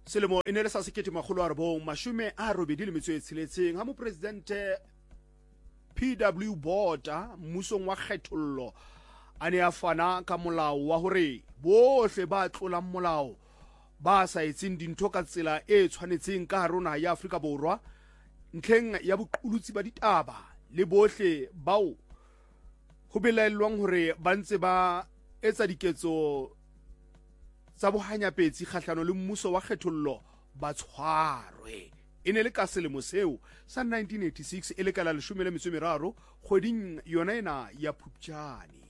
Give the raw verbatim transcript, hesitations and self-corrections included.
selemo e ne le sa sekete magolo a robong mashume a robedi le metso e tsheletseng ha mo presidente P W Botha mmusong wa kgethollo a ne a fana ka molao wa hore bohle ba tlolang molao ba sa etseng dintho ka tsela e tshwanetseng ka harona ya Afrika Borwa ntlheng ya boqulutsi ba ditaba le bohle bao ho belaellwang hore ba ntse ba etsa diketso tsa bohanyapetsi kgahlano le mmuso wa kgethollo ba tshwarwe. E ne le ka selemo seo sa nineteen eighty-six e le ka la leshome le metso e meraro kgweding yona ena ya Phupjane.